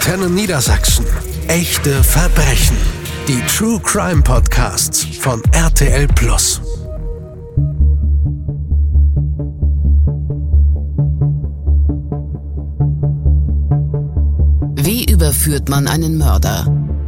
Antenne Niedersachsen. Echte Verbrechen. Die True Crime Podcasts von RTL+. Wie überführt man einen Mörder?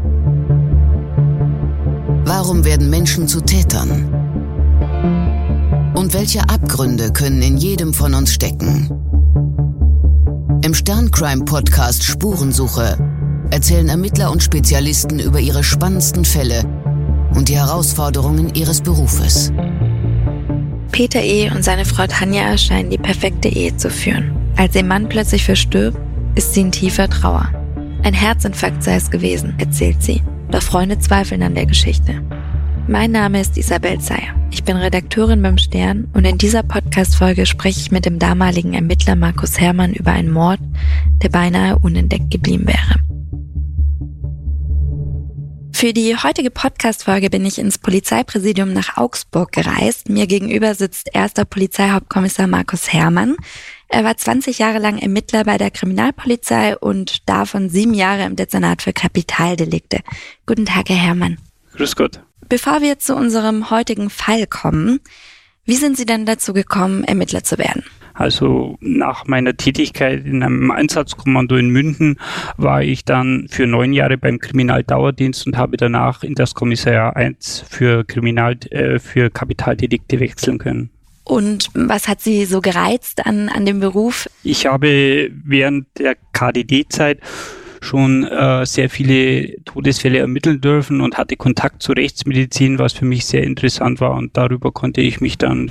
Warum werden Menschen zu Tätern? Und welche Abgründe können in jedem von uns stecken? Im Stern-Crime-Podcast Spurensuche erzählen Ermittler und Spezialisten über ihre spannendsten Fälle und die Herausforderungen ihres Berufes. Peter E. und seine Frau Tanja scheinen die perfekte Ehe zu führen. Als ihr Mann plötzlich verstirbt, ist sie in tiefer Trauer. Ein Herzinfarkt sei es gewesen, erzählt sie. Doch Freunde zweifeln an der Geschichte. Mein Name ist Isabel Zeyer. Ich bin Redakteurin beim Stern und in dieser Podcast-Folge spreche ich mit dem damaligen Ermittler Markus Herrmann über einen Mord, der beinahe unentdeckt geblieben wäre. Für die heutige Podcast-Folge bin ich ins Polizeipräsidium nach Augsburg gereist. Mir gegenüber sitzt erster Polizeihauptkommissar Markus Herrmann. Er war 20 Jahre lang Ermittler bei der Kriminalpolizei und davon 7 Jahre im Dezernat für Kapitaldelikte. Guten Tag, Herr Herrmann. Grüß Gott. Bevor wir zu unserem heutigen Fall kommen, wie sind Sie denn dazu gekommen, Ermittler zu werden? Also nach meiner Tätigkeit in einem Einsatzkommando in München war ich dann für 9 Jahre beim Kriminaldauerdienst und habe danach in das Kommissariat 1 für Kapitaldelikte wechseln können. Und was hat Sie so gereizt an dem Beruf? Ich habe während der KDD-Zeit schon sehr viele Todesfälle ermitteln dürfen und hatte Kontakt zur Rechtsmedizin, was für mich sehr interessant war, und darüber konnte ich mich dann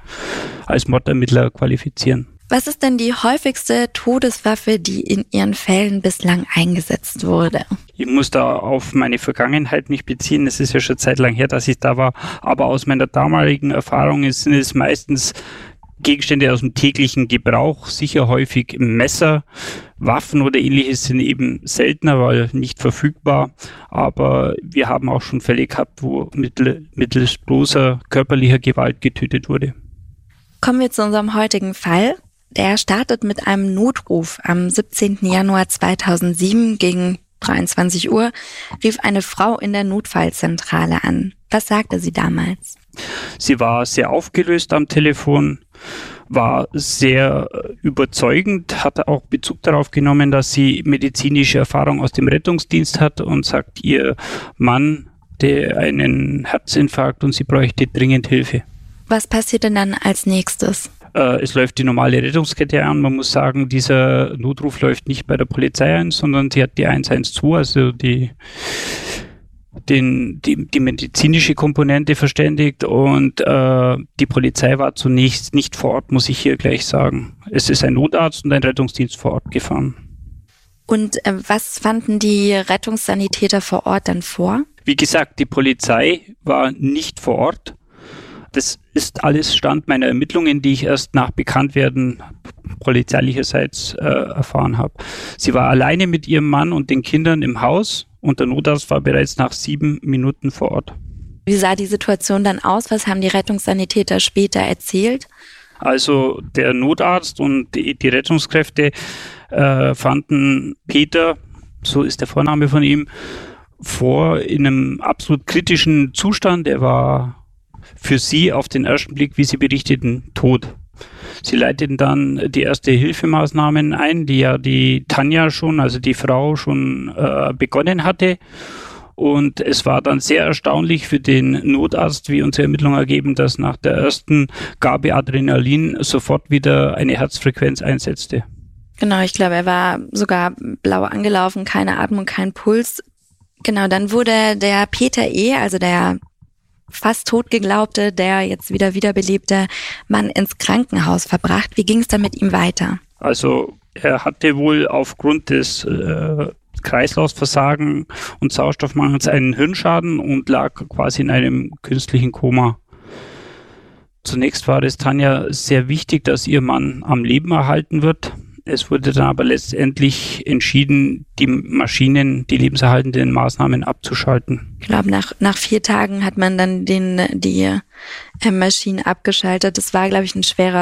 als Mordermittler qualifizieren. Was ist denn die häufigste Todeswaffe, die in Ihren Fällen bislang eingesetzt wurde? Ich muss da auf meine Vergangenheit mich beziehen. Es ist ja schon Zeit lang her, dass ich da war, aber aus meiner damaligen Erfahrung sind es meistens Gegenstände aus dem täglichen Gebrauch, sicher häufig Messer. Waffen oder ähnliches sind eben seltener, weil nicht verfügbar. Aber wir haben auch schon Fälle gehabt, wo mittels bloßer körperlicher Gewalt getötet wurde. Kommen wir zu unserem heutigen Fall. Der startet mit einem Notruf. Am 17. Januar 2007 gegen 23 Uhr rief eine Frau in der Notfallzentrale an. Was sagte sie damals? Sie war sehr aufgelöst am Telefon, war sehr überzeugend, hat auch Bezug darauf genommen, dass sie medizinische Erfahrung aus dem Rettungsdienst hat und sagt, ihr Mann hatte einen Herzinfarkt und sie bräuchte dringend Hilfe. Was passiert denn dann als nächstes? Es läuft die normale Rettungskette an. Man muss sagen, dieser Notruf läuft nicht bei der Polizei ein, sondern sie hat die 112, also die medizinische Komponente verständigt, und die Polizei war zunächst nicht vor Ort, muss ich hier gleich sagen. Es ist ein Notarzt und ein Rettungsdienst vor Ort gefahren. Und was fanden die Rettungssanitäter vor Ort dann vor? Wie gesagt, die Polizei war nicht vor Ort. Das ist alles Stand meiner Ermittlungen, die ich erst nach Bekanntwerden polizeilicherseits erfahren habe. Sie war alleine mit ihrem Mann und den Kindern im Haus und der Notarzt war bereits nach 7 Minuten vor Ort. Wie sah die Situation dann aus? Was haben die Rettungssanitäter später erzählt? Also der Notarzt und die Rettungskräfte fanden Peter, so ist der Vorname von ihm, vor in einem absolut kritischen Zustand. Er war für sie auf den ersten Blick, wie sie berichteten, tot. Sie leiteten dann die erste Hilfemaßnahmen ein, die ja die Tanja schon, also die Frau, schon begonnen hatte. Und es war dann sehr erstaunlich für den Notarzt, wie unsere Ermittlungen ergeben, dass nach der ersten Gabe Adrenalin sofort wieder eine Herzfrequenz einsetzte. Genau, ich glaube, er war sogar blau angelaufen, keine Atmung, kein Puls. Genau, dann wurde der Peter E., also der fast tot geglaubte, der jetzt wieder wiederbelebte Mann, ins Krankenhaus verbracht. Wie ging es dann mit ihm weiter? Also er hatte wohl aufgrund des Kreislaufversagen und Sauerstoffmangels einen Hirnschaden und lag quasi in einem künstlichen Koma. Zunächst war es Tanja sehr wichtig, dass ihr Mann am Leben erhalten wird. Es wurde dann aber letztendlich entschieden, die lebenserhaltenden Maßnahmen abzuschalten. Ich glaube, nach 4 Tagen hat man dann die Maschinen abgeschaltet. Das war, glaube ich, ein schwerer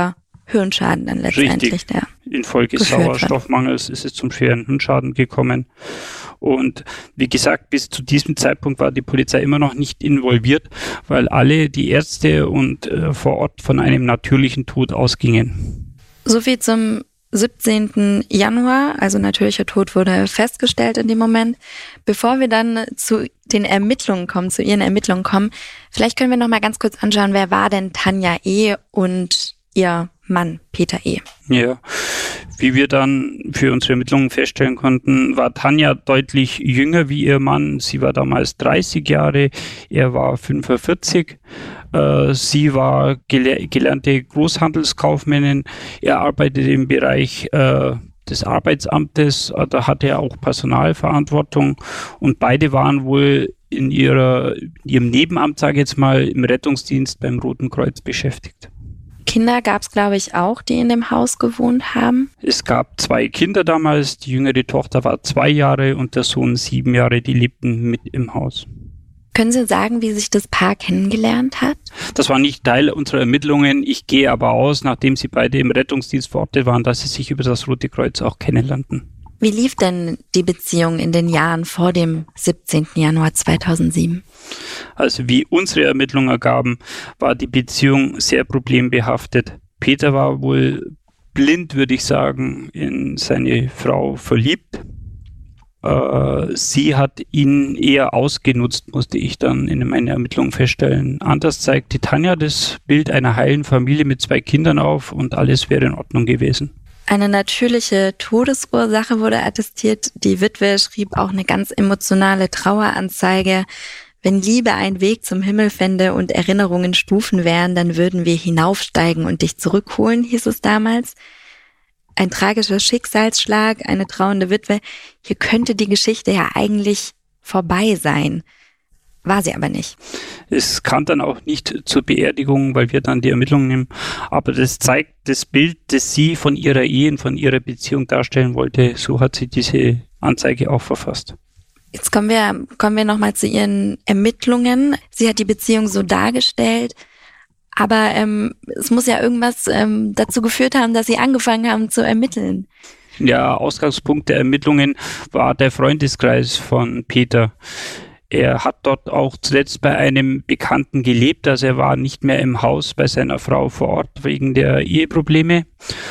Hirnschaden dann letztendlich. Richtig. Infolge Sauerstoffmangels ist es zum schweren Hirnschaden gekommen. Und wie gesagt, bis zu diesem Zeitpunkt war die Polizei immer noch nicht involviert, weil alle die Ärzte und vor Ort von einem natürlichen Tod ausgingen. Soviel zum 17. Januar, also natürlicher Tod wurde festgestellt in dem Moment. Bevor wir dann zu den Ermittlungen kommen, zu ihren Ermittlungen kommen, vielleicht können wir noch mal ganz kurz anschauen, wer war denn Tanja E. und ihr Mann Peter E.? Ja, wie wir dann für unsere Ermittlungen feststellen konnten, war Tanja deutlich jünger wie ihr Mann. Sie war damals 30 Jahre, er war 45. Sie war gelernte Großhandelskaufmännin. Er arbeitete im Bereich des Arbeitsamtes, da hatte er auch Personalverantwortung und beide waren wohl in ihrem Nebenamt, sage ich jetzt mal, im Rettungsdienst beim Roten Kreuz beschäftigt. Kinder gab es, glaube ich, auch, die in dem Haus gewohnt haben? Es gab 2 Kinder damals, die jüngere Tochter war 2 Jahre und der Sohn 7 Jahre, die lebten mit im Haus. Können Sie sagen, wie sich das Paar kennengelernt hat? Das war nicht Teil unserer Ermittlungen. Ich gehe aber aus, nachdem sie beide im Rettungsdienst verortet waren, dass sie sich über das Rote Kreuz auch kennenlernten. Wie lief denn die Beziehung in den Jahren vor dem 17. Januar 2007? Also wie unsere Ermittlungen ergaben, war die Beziehung sehr problembehaftet. Peter war wohl blind, würde ich sagen, in seine Frau verliebt. Sie hat ihn eher ausgenutzt, musste ich dann in meiner Ermittlung feststellen. Anders zeigte Tanja das Bild einer heilen Familie mit 2 Kindern auf und alles wäre in Ordnung gewesen. Eine natürliche Todesursache wurde attestiert. Die Witwe schrieb auch eine ganz emotionale Traueranzeige. Wenn Liebe einen Weg zum Himmel fände und Erinnerungen Stufen wären, dann würden wir hinaufsteigen und dich zurückholen, hieß es damals. Ein tragischer Schicksalsschlag, eine trauernde Witwe. Hier könnte die Geschichte ja eigentlich vorbei sein. War sie aber nicht. Es kam dann auch nicht zur Beerdigung, weil wir dann die Ermittlungen nehmen. Aber das zeigt das Bild, das sie von ihrer Ehe und von ihrer Beziehung darstellen wollte. So hat sie diese Anzeige auch verfasst. Jetzt kommen wir nochmal zu ihren Ermittlungen. Sie hat die Beziehung so dargestellt. Aber es muss ja irgendwas dazu geführt haben, dass sie angefangen haben zu ermitteln. Ja, Ausgangspunkt der Ermittlungen war der Freundeskreis von Peter. Er hat dort auch zuletzt bei einem Bekannten gelebt, also er war nicht mehr im Haus bei seiner Frau vor Ort wegen der Eheprobleme.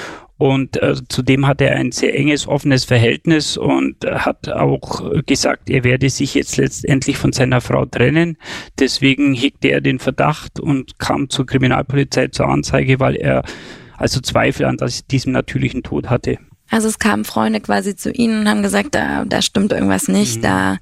Und zudem hat er ein sehr enges, offenes Verhältnis und hat auch gesagt, er werde sich jetzt letztendlich von seiner Frau trennen. Deswegen hegte er den Verdacht und kam zur Kriminalpolizei zur Anzeige, weil er also Zweifel an diesem natürlichen Tod hatte. Also es kamen Freunde quasi zu Ihnen und haben gesagt, da stimmt irgendwas nicht,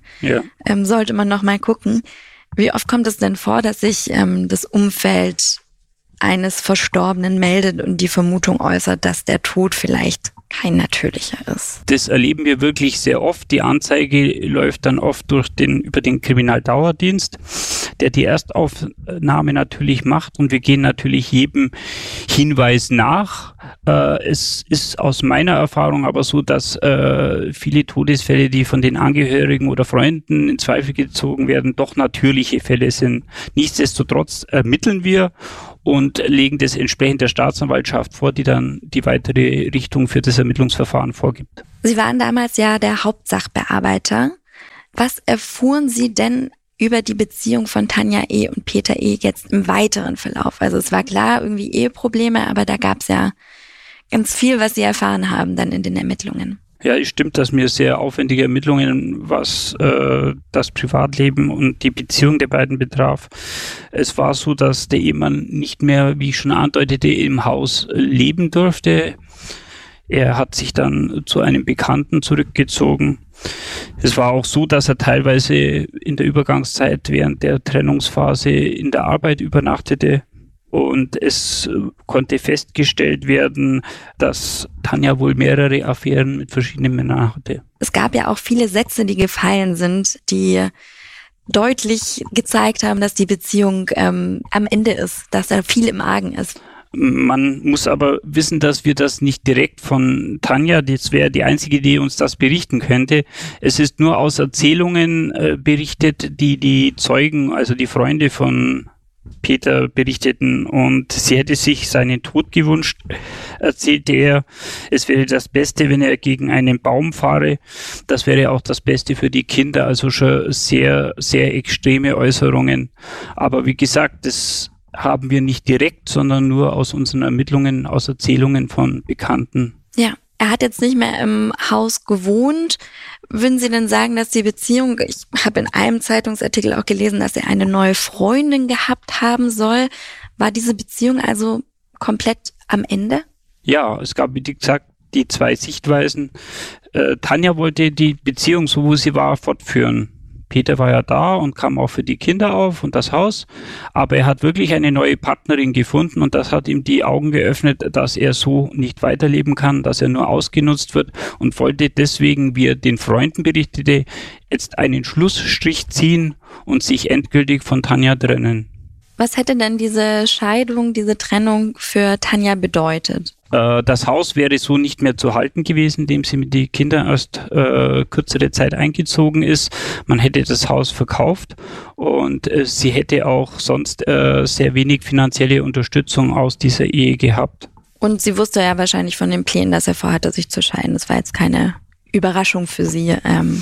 sollte man noch mal gucken. Wie oft kommt es denn vor, dass sich das Umfeld eines Verstorbenen meldet und die Vermutung äußert, dass der Tod vielleicht kein natürlicher ist? Das erleben wir wirklich sehr oft. Die Anzeige läuft dann oft über den Kriminaldauerdienst, der die Erstaufnahme natürlich macht und wir gehen natürlich jedem Hinweis nach. Es ist aus meiner Erfahrung aber so, dass viele Todesfälle, die von den Angehörigen oder Freunden in Zweifel gezogen werden, doch natürliche Fälle sind. Nichtsdestotrotz ermitteln wir und legen das entsprechend der Staatsanwaltschaft vor, die dann die weitere Richtung für das Ermittlungsverfahren vorgibt. Sie waren damals ja der Hauptsachbearbeiter. Was erfuhren Sie denn über die Beziehung von Tanja E. und Peter E. jetzt im weiteren Verlauf? Also es war klar, irgendwie Eheprobleme, aber da gab es ja ganz viel, was Sie erfahren haben dann in den Ermittlungen. Ja, es stimmt, dass mir sehr aufwendige Ermittlungen, was das Privatleben und die Beziehung der beiden betraf. Es war so, dass der Ehemann nicht mehr, wie ich schon andeutete, im Haus leben durfte. Er hat sich dann zu einem Bekannten zurückgezogen. Es war auch so, dass er teilweise in der Übergangszeit während der Trennungsphase in der Arbeit übernachtete. Und es konnte festgestellt werden, dass Tanja wohl mehrere Affären mit verschiedenen Männern hatte. Es gab ja auch viele Sätze, die gefallen sind, die deutlich gezeigt haben, dass die Beziehung am Ende ist, dass da viel im Argen ist. Man muss aber wissen, dass wir das nicht direkt von Tanja, das wäre die einzige, die uns das berichten könnte. Es ist nur aus Erzählungen berichtet, die Zeugen, also die Freunde von Peter berichteten und sie hätte sich seinen Tod gewünscht, erzählte er. Es wäre das Beste, wenn er gegen einen Baum fahre. Das wäre auch das Beste für die Kinder, also schon sehr, sehr extreme Äußerungen. Aber wie gesagt, das haben wir nicht direkt, sondern nur aus unseren Ermittlungen, aus Erzählungen von Bekannten. Ja, er hat jetzt nicht mehr im Haus gewohnt. Würden Sie denn sagen, dass die Beziehung, ich habe in einem Zeitungsartikel auch gelesen, dass er eine neue Freundin gehabt haben soll. War diese Beziehung also komplett am Ende? Ja, es gab, wie gesagt, die zwei Sichtweisen. Tanja wollte die Beziehung, so wo sie war, fortführen. Peter war ja da und kam auch für die Kinder auf und das Haus, aber er hat wirklich eine neue Partnerin gefunden und das hat ihm die Augen geöffnet, dass er so nicht weiterleben kann, dass er nur ausgenutzt wird und wollte deswegen, wie er den Freunden berichtete, jetzt einen Schlussstrich ziehen und sich endgültig von Tanja trennen. Was hätte denn diese Scheidung, diese Trennung für Tanja bedeutet? Das Haus wäre so nicht mehr zu halten gewesen, indem sie mit den Kindern erst kürzere Zeit eingezogen ist. Man hätte das Haus verkauft und sie hätte auch sonst sehr wenig finanzielle Unterstützung aus dieser Ehe gehabt. Und sie wusste ja wahrscheinlich von den Plänen, dass er vorhatte, sich zu scheiden. Das war jetzt keine Überraschung für sie.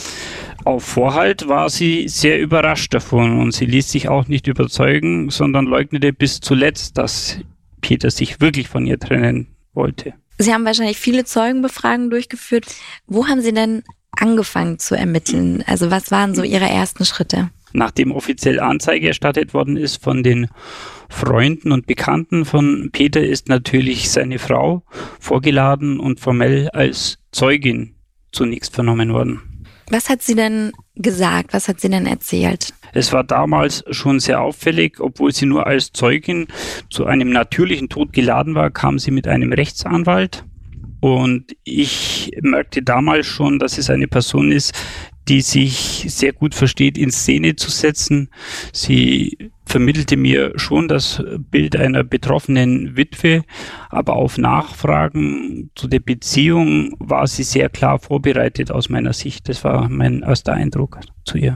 Auf Vorhalt war sie sehr überrascht davon und sie ließ sich auch nicht überzeugen, sondern leugnete bis zuletzt, dass Peter sich wirklich von ihr trennen wollte. Sie haben wahrscheinlich viele Zeugenbefragungen durchgeführt. Wo haben Sie denn angefangen zu ermitteln? Also was waren so Ihre ersten Schritte? Nachdem offiziell Anzeige erstattet worden ist von den Freunden und Bekannten von Peter, ist natürlich seine Frau vorgeladen und formell als Zeugin zunächst vernommen worden. Was hat sie denn gesagt? Was hat sie denn erzählt? Es war damals schon sehr auffällig, obwohl sie nur als Zeugin zu einem natürlichen Tod geladen war, kam sie mit einem Rechtsanwalt. Und ich merkte damals schon, dass es eine Person ist, die sich sehr gut versteht, in Szene zu setzen. Sie vermittelte mir schon das Bild einer betroffenen Witwe, aber auf Nachfragen zu der Beziehung war sie sehr klar vorbereitet aus meiner Sicht. Das war mein erster Eindruck zu ihr.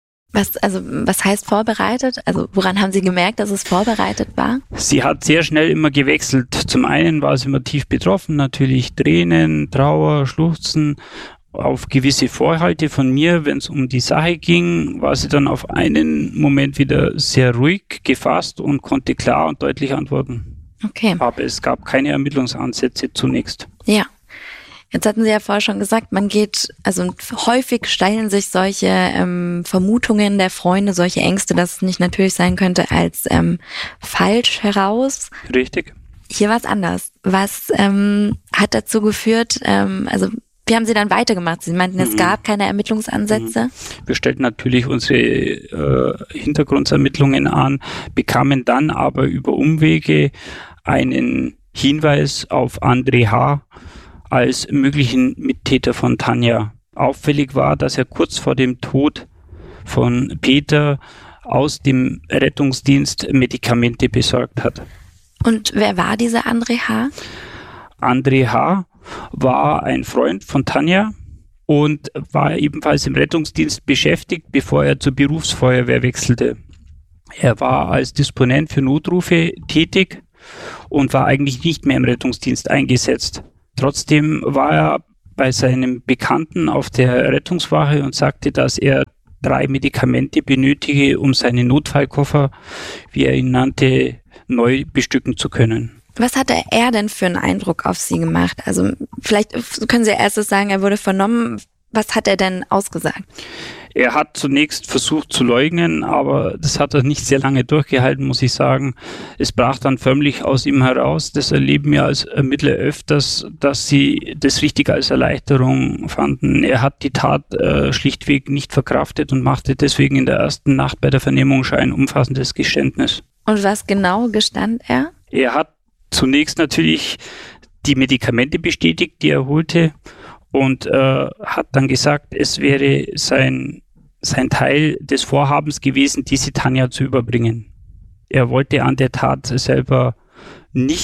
Was heißt vorbereitet? Also woran haben Sie gemerkt, dass es vorbereitet war? Sie hat sehr schnell immer gewechselt. Zum einen war sie immer tief betroffen, natürlich Tränen, Trauer, Schluchzen. Auf gewisse Vorhalte von mir, wenn es um die Sache ging, war sie dann auf einen Moment wieder sehr ruhig gefasst und konnte klar und deutlich antworten. Okay. Aber es gab keine Ermittlungsansätze zunächst. Ja. Jetzt hatten Sie ja vorher schon gesagt, also häufig stellen sich solche Vermutungen der Freunde, solche Ängste, dass es nicht natürlich sein könnte, als falsch heraus. Richtig. Hier war es anders. Was hat dazu geführt, wie haben Sie dann weitergemacht? Sie meinten, es gab keine Ermittlungsansätze? Wir stellten natürlich unsere Hintergrundsermittlungen an, bekamen dann aber über Umwege einen Hinweis auf André H. als möglichen Mittäter von Tanja. Auffällig war, dass er kurz vor dem Tod von Peter aus dem Rettungsdienst Medikamente besorgt hat. Und wer war dieser André H.? André H. war ein Freund von Tanja und war ebenfalls im Rettungsdienst beschäftigt, bevor er zur Berufsfeuerwehr wechselte. Er war als Disponent für Notrufe tätig und war eigentlich nicht mehr im Rettungsdienst eingesetzt. Trotzdem war er bei seinem Bekannten auf der Rettungswache und sagte, dass er 3 Medikamente benötige, um seinen Notfallkoffer, wie er ihn nannte, neu bestücken zu können. Was hatte er denn für einen Eindruck auf Sie gemacht? Also vielleicht können Sie erstes sagen, er wurde vernommen. Was hat er denn ausgesagt? Er hat zunächst versucht zu leugnen, aber das hat er nicht sehr lange durchgehalten, muss ich sagen. Es brach dann förmlich aus ihm heraus. Das erleben wir als Ermittler öfters, dass sie das richtig als Erleichterung fanden. Er hat die Tat schlichtweg nicht verkraftet und machte deswegen in der ersten Nacht bei der Vernehmung schon ein umfassendes Geständnis. Und was genau gestand er? Er hat zunächst natürlich die Medikamente bestätigt, die er holte. Und hat dann gesagt, es wäre sein Teil des Vorhabens gewesen, diese Tanja zu überbringen. Er wollte an der Tat selber nicht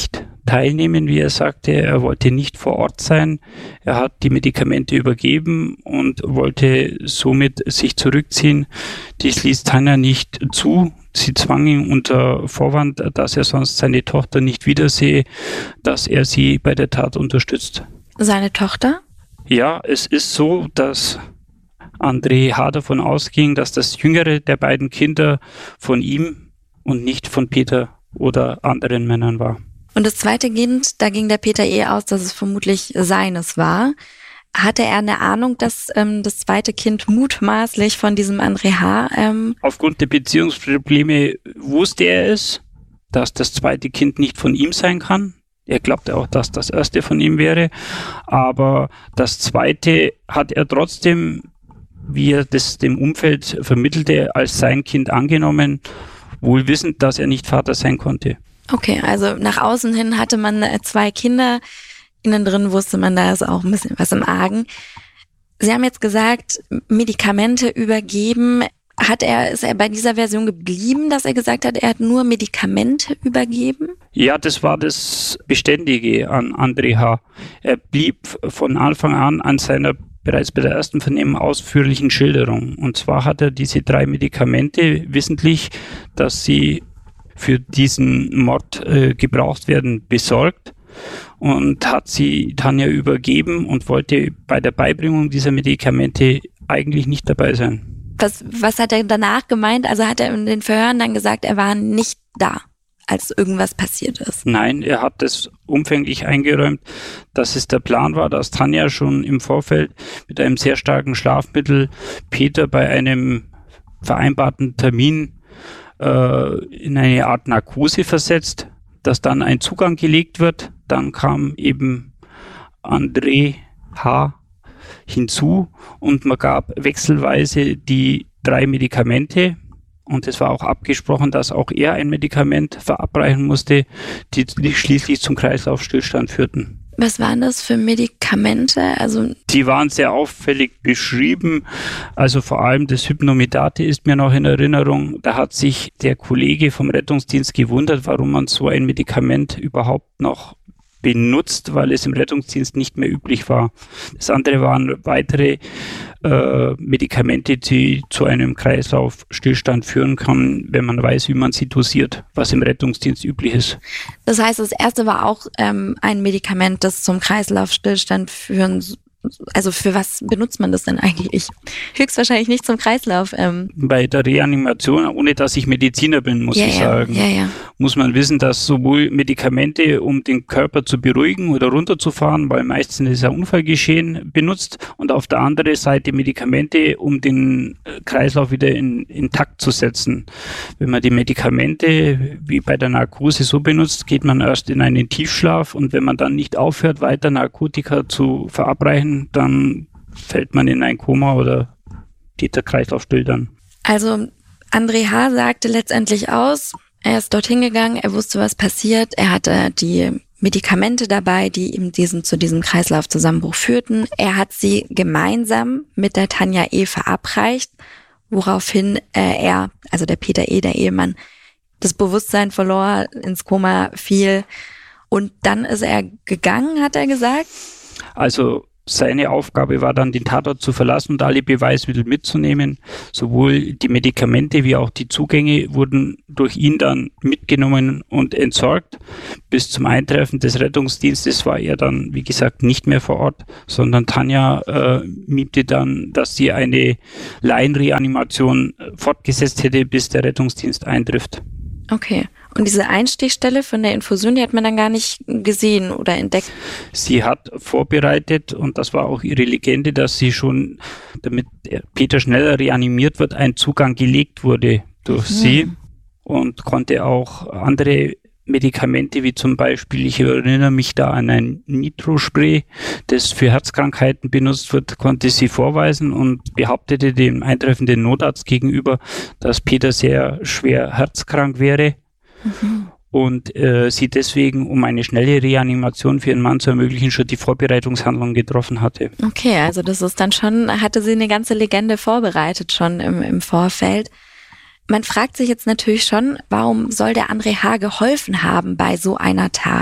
teilnehmen, wie er sagte. Er wollte nicht vor Ort sein. Er hat die Medikamente übergeben und wollte somit sich zurückziehen. Dies ließ Tanja nicht zu. Sie zwang ihn unter Vorwand, dass er sonst seine Tochter nicht wiedersehe, dass er sie bei der Tat unterstützt. Seine Tochter? Ja, es ist so, dass André H. davon ausging, dass das jüngere der beiden Kinder von ihm und nicht von Peter oder anderen Männern war. Und das zweite Kind, da ging der Peter E. aus, dass es vermutlich seines war. Hatte er eine Ahnung, dass das zweite Kind mutmaßlich von diesem André H. Aufgrund der Beziehungsprobleme wusste er es, dass das zweite Kind nicht von ihm sein kann. Er glaubte auch, dass das erste von ihm wäre. Aber das zweite hat er trotzdem, wie er das dem Umfeld vermittelte, als sein Kind angenommen, wohl wissend, dass er nicht Vater sein konnte. Okay, also nach außen hin hatte man 2 Kinder. Innen drin wusste man, da ist auch ein bisschen was im Argen. Sie haben jetzt gesagt, Medikamente übergeben. Ist er bei dieser Version geblieben, dass er gesagt hat, er hat nur Medikamente übergeben? Ja, das war das Beständige an André H. Er blieb von Anfang an seiner bereits bei der ersten Vernehmung ausführlichen Schilderung. Und zwar hat er diese 3 Medikamente wissentlich, dass sie für diesen Mord gebraucht werden, besorgt und hat sie Tanja übergeben und wollte bei der Beibringung dieser Medikamente eigentlich nicht dabei sein. Was hat er danach gemeint? Also hat er in den Verhören dann gesagt, er war nicht da, als irgendwas passiert ist? Nein, er hat es umfänglich eingeräumt, dass es der Plan war, dass Tanja schon im Vorfeld mit einem sehr starken Schlafmittel Peter bei einem vereinbarten Termin in eine Art Narkose versetzt, dass dann ein Zugang gelegt wird. Dann kam eben André H. hinzu und man gab wechselweise die 3 Medikamente und es war auch abgesprochen, dass auch er ein Medikament verabreichen musste, die schließlich zum Kreislaufstillstand führten. Was waren das für Medikamente? Die waren sehr auffällig beschrieben. Also vor allem das Hypnomedate ist mir noch in Erinnerung. Da hat sich der Kollege vom Rettungsdienst gewundert, warum man so ein Medikament überhaupt noch benutzt, weil es im Rettungsdienst nicht mehr üblich war. Das andere waren weitere Medikamente, die zu einem Kreislaufstillstand führen kann, wenn man weiß, wie man sie dosiert, was im Rettungsdienst üblich ist. Das heißt, das erste war auch ein Medikament, das zum Kreislaufstillstand führen. Also für was benutzt man das denn eigentlich? Höchstwahrscheinlich nicht zum Kreislauf. Bei der Reanimation, ohne dass ich Mediziner bin, muss ich sagen, muss man wissen, dass sowohl Medikamente, um den Körper zu beruhigen oder runterzufahren, weil meistens ist ja Unfallgeschehen, benutzt, und auf der anderen Seite Medikamente, um den Kreislauf wieder in Takt zu setzen. Wenn man die Medikamente wie bei der Narkose so benutzt, geht man erst in einen Tiefschlaf, und wenn man dann nicht aufhört, weiter Narkotika zu verabreichen, dann fällt man in ein Koma oder geht der Kreislauf still dann. Also André H. sagte letztendlich aus, er ist dorthin gegangen, er wusste, was passiert, er hatte die Medikamente dabei, die ihm zu diesem Kreislaufzusammenbruch führten. Er hat sie gemeinsam mit der Tanja E. verabreicht, woraufhin er, also der Peter E., der Ehemann, das Bewusstsein verlor, ins Koma fiel, und dann ist er gegangen, hat er gesagt? Also seine Aufgabe war dann, den Tatort zu verlassen und alle Beweismittel mitzunehmen. Sowohl die Medikamente wie auch die Zugänge wurden durch ihn dann mitgenommen und entsorgt. Bis zum Eintreffen des Rettungsdienstes war er dann, wie gesagt, nicht mehr vor Ort, sondern Tanja miimte dann, dass sie eine Laienreanimation fortgesetzt hätte, bis der Rettungsdienst eintrifft. Okay. Und diese Einstichstelle von der Infusion, die hat man dann gar nicht gesehen oder entdeckt? Sie hat vorbereitet, und das war auch ihre Legende, dass sie schon, damit Peter schneller reanimiert wird, ein Zugang gelegt wurde durch sie, und konnte auch andere Medikamente, wie zum Beispiel, ich erinnere mich da an ein Nitrospray, das für Herzkrankheiten benutzt wird, konnte sie vorweisen und behauptete dem eintreffenden Notarzt gegenüber, dass Peter sehr schwer herzkrank wäre. Und sie deswegen, um eine schnelle Reanimation für ihren Mann zu ermöglichen, schon die Vorbereitungshandlung getroffen hatte. Okay, also das ist dann schon, hatte sie eine ganze Legende vorbereitet schon im Vorfeld. Man fragt sich jetzt natürlich schon, warum soll der André H. geholfen haben bei so einer Tat?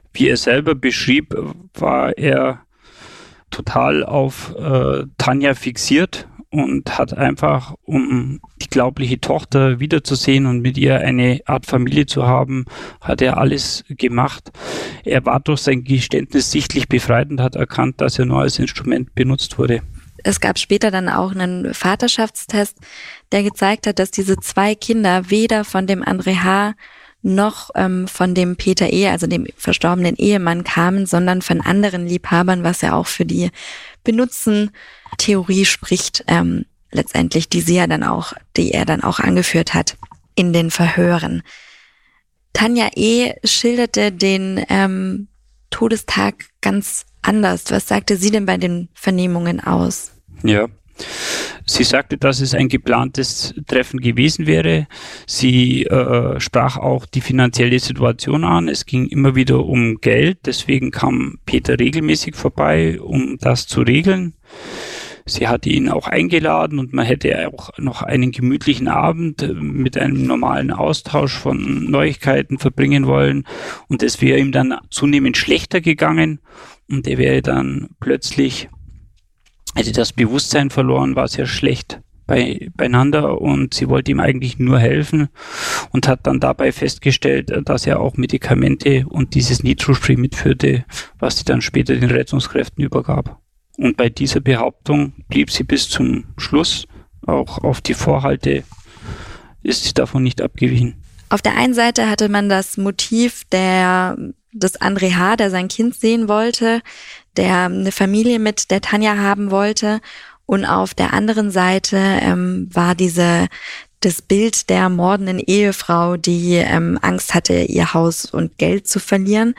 Wie er selber beschrieb, war er total auf Tanja fixiert und hat einfach, um die glaubliche Tochter wiederzusehen und mit ihr eine Art Familie zu haben, hat er alles gemacht. Er war durch sein Geständnis sichtlich befreit und hat erkannt, dass er nur als Instrument benutzt wurde. Es gab später dann auch einen Vaterschaftstest, der gezeigt hat, dass diese 2 Kinder weder von dem André H. noch von dem Peter E., also dem verstorbenen Ehemann, kamen, sondern von anderen Liebhabern, was ja auch für die Benutzen-Theorie spricht, letztendlich, die er dann auch angeführt hat in den Verhören. Tanja E. schilderte den Todestag ganz anders. Was sagte sie denn bei den Vernehmungen aus? Ja, sie sagte, dass es ein geplantes Treffen gewesen wäre. Sie sprach auch die finanzielle Situation an. Es ging immer wieder um Geld. Deswegen kam Peter regelmäßig vorbei, um das zu regeln. Sie hatte ihn auch eingeladen und man hätte auch noch einen gemütlichen Abend mit einem normalen Austausch von Neuigkeiten verbringen wollen. Und es wäre ihm dann zunehmend schlechter gegangen und er wäre dann plötzlich, hätte das Bewusstsein verloren, war sehr schlecht beieinander und sie wollte ihm eigentlich nur helfen und hat dann dabei festgestellt, dass er auch Medikamente und dieses Nitrospray mitführte, was sie dann später den Rettungskräften übergab. Und bei dieser Behauptung blieb sie bis zum Schluss. Auch auf die Vorhalte ist sie davon nicht abgewichen. Auf der einen Seite hatte man das Motiv des André H., der sein Kind sehen wollte, der eine Familie mit der Tanja haben wollte. Und auf der anderen Seite war das Bild der mordenden Ehefrau, die Angst hatte, ihr Haus und Geld zu verlieren.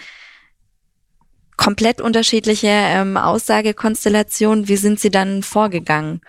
Komplett unterschiedliche Aussagekonstellationen. Wie sind Sie dann vorgegangen?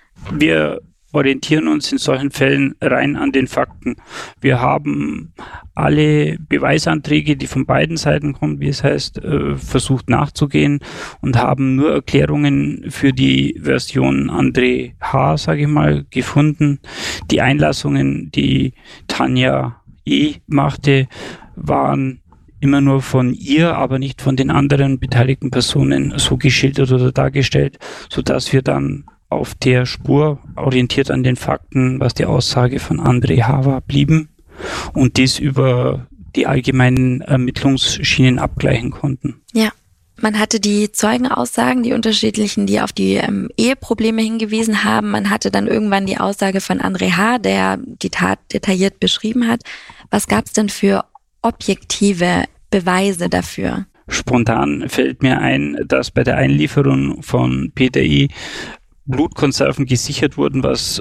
Wir orientieren uns in solchen Fällen rein an den Fakten. Wir haben alle Beweisanträge, die von beiden Seiten kommen, wie es heißt, versucht nachzugehen und haben nur Erklärungen für die Version André H., sage ich mal, gefunden. Die Einlassungen, die Tanja E. machte, waren immer nur von ihr, aber nicht von den anderen beteiligten Personen so geschildert oder dargestellt, sodass wir dann auf der Spur, orientiert an den Fakten, was die Aussage von André H. war, blieben und dies über die allgemeinen Ermittlungsschienen abgleichen konnten. Ja, man hatte die Zeugenaussagen, die unterschiedlichen, die auf die Eheprobleme hingewiesen haben. Man hatte dann irgendwann die Aussage von André H., der die Tat detailliert beschrieben hat. Was gab es denn für objektive Beweise dafür? Spontan fällt mir ein, dass bei der Einlieferung von Peter E. Blutkonserven gesichert wurden, was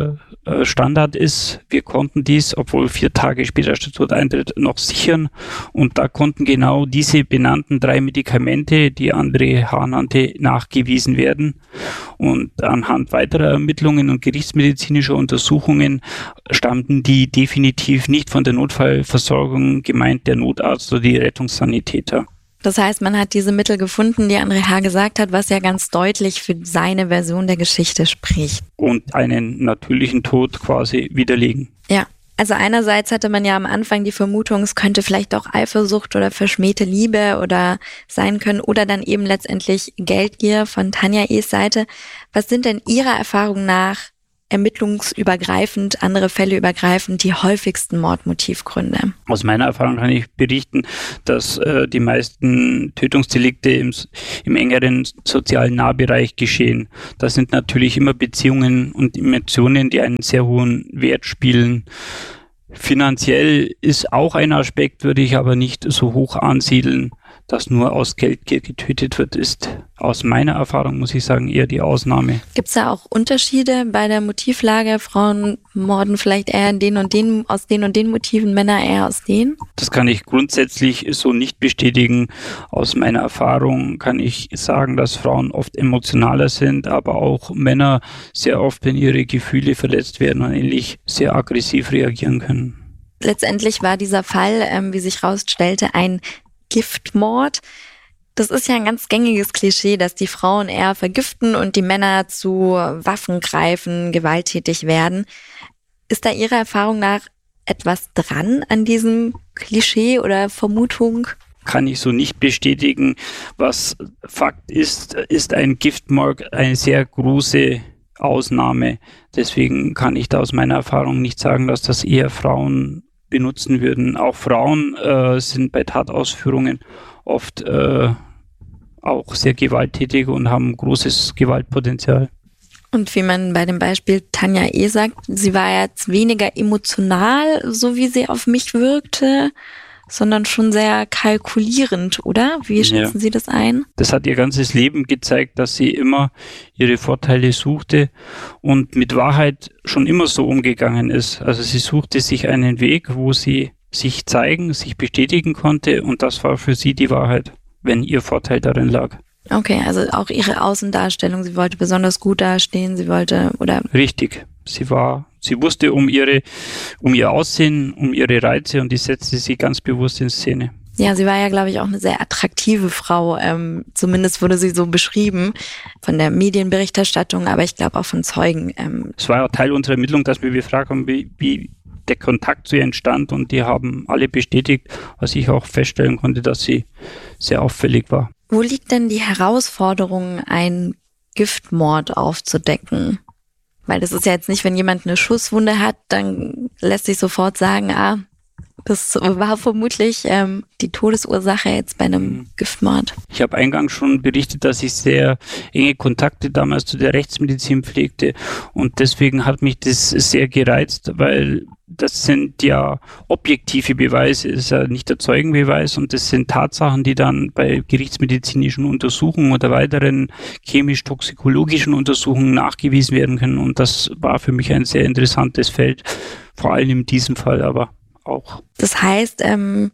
Standard ist. Wir konnten dies, obwohl 4 Tage später der Todeintritt, noch sichern. Und da konnten genau diese benannten 3 Medikamente, die André H. nannte, nachgewiesen werden. Und anhand weiterer Ermittlungen und gerichtsmedizinischer Untersuchungen stammten die definitiv nicht von der Notfallversorgung, gemeint der Notarzt oder die Rettungssanitäter. Das heißt, man hat diese Mittel gefunden, die André H. gesagt hat, was ja ganz deutlich für seine Version der Geschichte spricht. Und einen natürlichen Tod quasi widerlegen. Ja, also einerseits hatte man ja am Anfang die Vermutung, es könnte vielleicht auch Eifersucht oder verschmähte Liebe oder sein können oder dann eben letztendlich Geldgier von Tanja E.'s Seite. Was sind denn Ihrer Erfahrung nach ermittlungsübergreifend, andere Fälle übergreifend, die häufigsten Mordmotivgründe? Aus meiner Erfahrung kann ich berichten, dass die meisten Tötungsdelikte im engeren sozialen Nahbereich geschehen. Das sind natürlich immer Beziehungen und Emotionen, die einen sehr hohen Wert spielen. Finanziell ist auch ein Aspekt, würde ich aber nicht so hoch ansiedeln. Dass nur aus Geldgier getötet wird, ist aus meiner Erfahrung, muss ich sagen, eher die Ausnahme. Gibt es da auch Unterschiede bei der Motivlage? Frauen morden vielleicht eher aus den und den Motiven, Männer eher aus denen? Das kann ich grundsätzlich so nicht bestätigen. Aus meiner Erfahrung kann ich sagen, dass Frauen oft emotionaler sind, aber auch Männer sehr oft, wenn ihre Gefühle verletzt werden und ähnlich, sehr aggressiv reagieren können. Letztendlich war dieser Fall, wie sich herausstellte, ein Giftmord. Das ist ja ein ganz gängiges Klischee, dass die Frauen eher vergiften und die Männer zu Waffen greifen, gewalttätig werden. Ist da Ihrer Erfahrung nach etwas dran an diesem Klischee oder Vermutung? kann ich so nicht bestätigen. Was Fakt ist ein Giftmord eine sehr große Ausnahme. Deswegen kann ich da aus meiner Erfahrung nicht sagen, dass das eher Frauen benutzen würden. Auch Frauen sind bei Tatausführungen oft auch sehr gewalttätig und haben großes Gewaltpotenzial. Und wie man bei dem Beispiel Tanja E. sagt, sie war jetzt weniger emotional, so wie sie auf mich wirkte, sondern schon sehr kalkulierend, oder? Wie schätzen Sie das ein? Das hat ihr ganzes Leben gezeigt, dass sie immer ihre Vorteile suchte und mit Wahrheit schon immer so umgegangen ist. Also sie suchte sich einen Weg, wo sie sich zeigen, sich bestätigen konnte und das war für sie die Wahrheit, wenn ihr Vorteil darin lag. Okay, also auch ihre Außendarstellung, sie wollte besonders gut dastehen, Richtig. Sie wusste um ihr Aussehen, um ihre Reize und die setzte sie ganz bewusst in Szene. Ja, sie war ja, glaube ich, auch eine sehr attraktive Frau, zumindest wurde sie so beschrieben von der Medienberichterstattung, aber ich glaube auch von Zeugen. Es war ja Teil unserer Ermittlung, dass wir gefragt haben, wie der Kontakt zu ihr entstand und die haben alle bestätigt, was ich auch feststellen konnte, dass sie sehr auffällig war. Wo liegt denn die Herausforderung, einen Giftmord aufzudecken? Weil das ist ja jetzt nicht, wenn jemand eine Schusswunde hat, dann lässt sich sofort sagen, das war vermutlich die Todesursache jetzt bei einem Giftmord. Ich habe eingangs schon berichtet, dass ich sehr enge Kontakte damals zu der Rechtsmedizin pflegte und deswegen hat mich das sehr gereizt, weil das sind ja objektive Beweise, es ist ja nicht der Zeugenbeweis und das sind Tatsachen, die dann bei gerichtsmedizinischen Untersuchungen oder weiteren chemisch-toxikologischen Untersuchungen nachgewiesen werden können und das war für mich ein sehr interessantes Feld, vor allem in diesem Fall aber auch. Das heißt,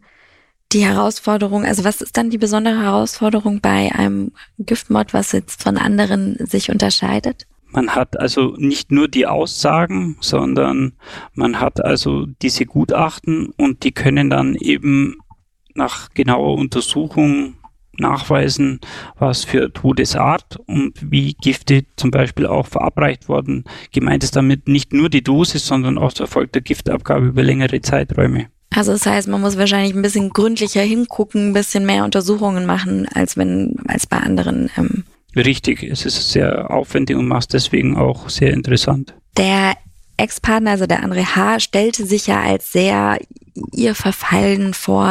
die Herausforderung, also was ist dann die besondere Herausforderung bei einem Giftmord, was jetzt von anderen sich unterscheidet? Man hat also nicht nur die Aussagen, sondern man hat also diese Gutachten und die können dann eben nach genauer Untersuchung nachweisen, was für Todesart und wie Gifte zum Beispiel auch verabreicht worden. Gemeint ist damit nicht nur die Dosis, sondern auch der Erfolg der Giftabgabe über längere Zeiträume. Also das heißt, man muss wahrscheinlich ein bisschen gründlicher hingucken, ein bisschen mehr Untersuchungen machen, als bei anderen. Richtig, es ist sehr aufwendig und macht deswegen auch sehr interessant. Der Ex-Partner, also der André H., stellte sich ja als sehr ihr verfallen vor.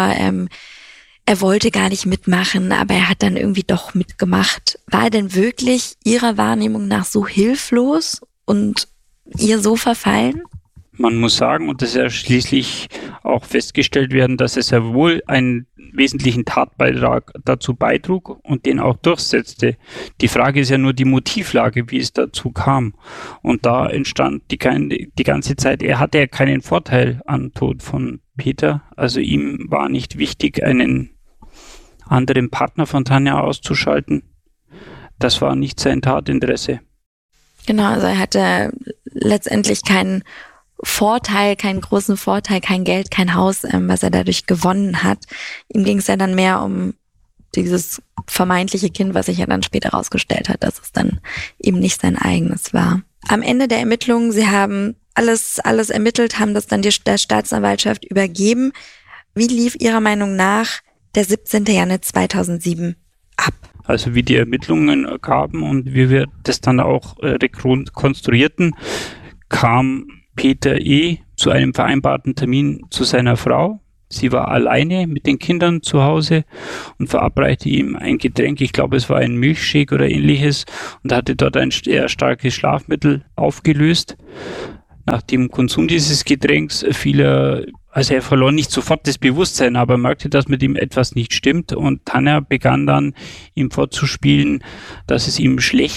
Er wollte gar nicht mitmachen, aber er hat dann irgendwie doch mitgemacht. War er denn wirklich Ihrer Wahrnehmung nach so hilflos und ihr so verfallen? Man muss sagen, und das ist ja schließlich auch festgestellt werden, dass es ja wohl einen wesentlichen Tatbeitrag dazu beitrug und den auch durchsetzte. Die Frage ist ja nur die Motivlage, wie es dazu kam. Und da entstand die ganze Zeit, er hatte ja keinen Vorteil am Tod von Peter. Also ihm war nicht wichtig, einen anderen Partner von Tanja auszuschalten. Das war nicht sein Tatinteresse. Genau, also er hatte letztendlich keinen Vorteil, keinen großen Vorteil, kein Geld, kein Haus, was er dadurch gewonnen hat. Ihm ging es ja dann mehr um dieses vermeintliche Kind, was sich ja dann später herausgestellt hat, dass es dann eben nicht sein eigenes war. Am Ende der Ermittlungen, Sie haben alles ermittelt, haben das dann der Staatsanwaltschaft übergeben. Wie lief Ihrer Meinung nach der 17. Januar 2007 ab? Also wie die Ermittlungen ergaben und wie wir das dann auch rekonstruierten, kam Peter E. zu einem vereinbarten Termin zu seiner Frau. Sie war alleine mit den Kindern zu Hause und verabreichte ihm ein Getränk. Ich glaube, es war ein Milchshake oder ähnliches und hatte dort ein sehr starkes Schlafmittel aufgelöst. Nach dem Konsum dieses Getränks er verlor nicht sofort das Bewusstsein, aber merkte, dass mit ihm etwas nicht stimmt und Tanja begann dann ihm vorzuspielen, dass es ihm schlecht